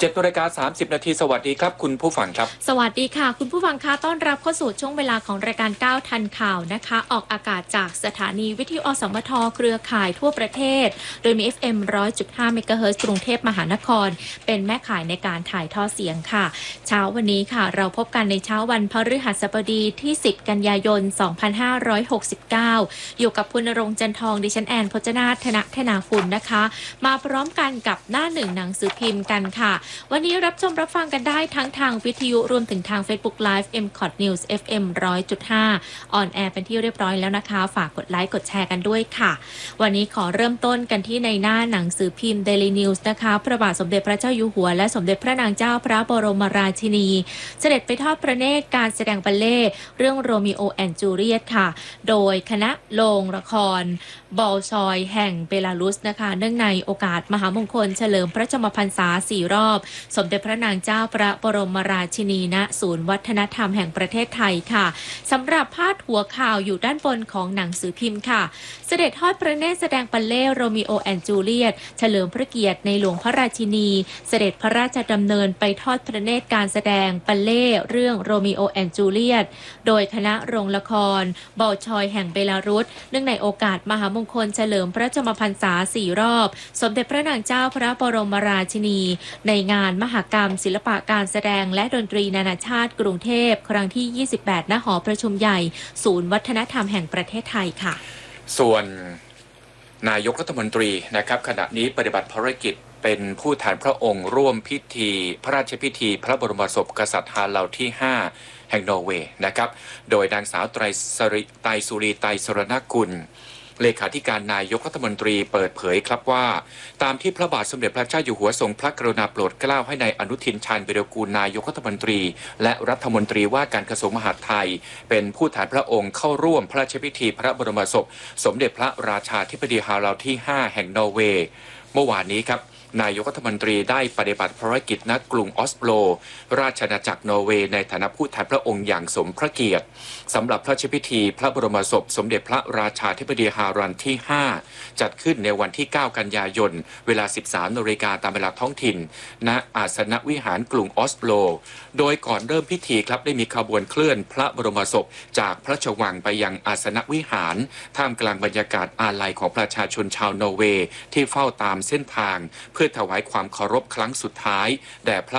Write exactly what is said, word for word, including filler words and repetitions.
เจ็ดนาฬิกาสามสิบนาทีสวัสดีครับคุณผู้ฟังครับสวัสดีค่ะคุณผู้ฟังคะต้อนรับเข้าสู่ช่วงเวลาของรายการก้าวทันข่าวนะคะออกอากาศจากสถานีวิทยุอสมทเครือข่ายทั่วประเทศโดยมี เอฟ เอ็ม หนึ่งร้อยจุดห้า เมกะเฮิรตซ์กรุงเทพมหานครเป็นแม่ข่ายในการถ่ายทอดเสียงค่ะเช้าวันนี้ค่ะเราพบกันในเช้าวันพฤหัสบดีที่สิบกันยายนสองพันห้าร้อยหกสิบเก้าอยู่กับคุณณรงค์จันทองดิฉันแอนพจนาถธนธนาคุณนะคะมาพร้อมกันกับหน้าหนึ่งหนังสือพิมพ์กันค่ะวันนี้รับชมรับฟังกันได้ทั้งทางวิทยุรวมถึงทาง Facebook Live เอ็ม ซี โอ ที News เอฟ เอ็ม หนึ่งร้อยจุดห้า ออนแอร์เป็นที่เรียบร้อยแล้วนะคะฝากกดไลค์กดแชร์กันด้วยค่ะวันนี้ขอเริ่มต้นกันที่ในหน้าหนังสือพิมพ์ Daily News นะคะพระบาทสมเด็จพระเจ้าอยู่หัวและสมเด็จพระนางเจ้าพระบรมราชินีเสด็จไปทอดพระเนตรการแสดงบัลเล่ต์เรื่องโรมิโอแอนด์จูเลียตค่ะโดยคณะโรงละครบอลชอยแห่งเบลารุสนะคะเนื่องในโอกาสมหามงคลเฉลิมพระชนมพรรษาสี่รอบสมเด็จพระนางเจ้าพระบรมราชินีณศูนย์วัฒนธรรมแห่งประเทศไทยค่ะสำหรับพาดหัวข่าวอยู่ด้านบนของหนังสือพิมพ์ค่ะเสด็จทอดพระเนตรแสดงบัลเล่ต์โรมิโอแอนด์จูเลียตเฉลิมพระเกียรติในหลวงพระราชินีเสด็จพระราชดำเนินไปทอดพระเนตรการแสดงบัลเล่ต์เรื่องโรมิโอแอนด์จูเลียตโดยคณะโรงละครบอลชอยแห่งเบลารุสเนื่องในโอกาสมหามงคลเฉลิมพระชนมพรรษาสี่รอบสมเด็จพระนางเจ้าพระบรมราชินีในงานมหกรรมศิลปะการแสดงและดนตรีนานาชาติกรุงเทพครั้งที่ยี่สิบแปดณหอประชุมใหญ่ศูนย์วัฒนธรรมแห่งประเทศไทยค่ะส่วนนายกรัฐมนตรีนะครับขณะนี้ปฏิบัติภารกิจเป็นผู้แทนพระองค์ร่วมพิธีพระราชพิธีพระบรมศพกษัตริย์ฮาเลาที่ห้าแห่งนอร์เวย์นะครับโดยนางสาวไตรสริไตรสุรีไตรสรณกุลเลขาธิการนายกรัฐมนตรีเปิดเผยครับว่าตามที่พระบาทสมเด็จพระเจ้าอยู่หัวทรงพระกรุณาโปรดเกล้าให้ในายอนุทินชาญวิรากูลนายกรัฐมนตรีและรัฐมนตรีว่าการกระทรวงมหาดไทยเป็นผู้แทนพระองค์เข้าร่วมพระราชพิธีพระบรมศพสมเด็จพระราชาธิบดีฮาเลาที่ห้าแห่งนอร์เวย์เมื่อวานนี้ครับนายกรัฐมนตรีได้ปฏิบัติภารกิจณกรุงออสโลราชอาณาจักรนอร์เวย์ในฐานะผู้แทนพระองค์อย่างสมพระเกียรติสำหรับพระราชพิธีพระบรมศพสมเด็จพระราชาธิบดีฮารันที่ห้าจัดขึ้นในวันที่เก้ากันยายนเวลา สิบสามนาฬิกาตามเวลาท้องถิ่นณอาสนวิหารกรุงออสโลโดยก่อนเริ่มพิธีครับได้มีขบวนเคลื่อนพระบรมศพจากพระราชวังไปยังอาสนวิหารท่ามกลางบรรยากาศอาลัยของประชาชนชาวนอร์เวย์ที่เฝ้าตามเส้นทางเพื่อถวายความเคารพครั้งสุดท้ายแด่พระ